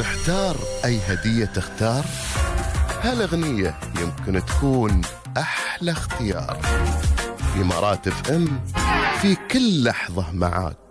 محتار أي هدية تختار؟ هالأغنية يمكن تكون أحلى اختيار. إمارات FM في كل لحظة معاك.